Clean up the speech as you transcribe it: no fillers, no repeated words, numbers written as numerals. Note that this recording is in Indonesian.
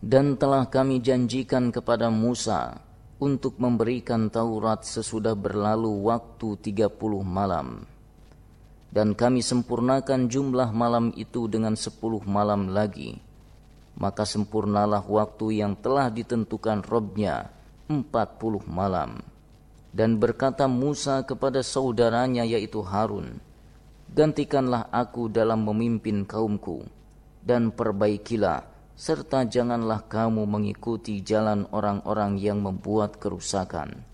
Dan telah kami janjikan kepada Musa untuk memberikan Taurat sesudah berlalu waktu 30 malam. Dan kami sempurnakan jumlah malam itu dengan 10 malam lagi. Maka sempurnalah waktu yang telah ditentukan Robnya 40 malam. Dan berkata Musa kepada saudaranya yaitu Harun, gantikanlah aku dalam memimpin kaumku, dan perbaikilah, serta janganlah kamu mengikuti jalan orang-orang yang membuat kerusakan.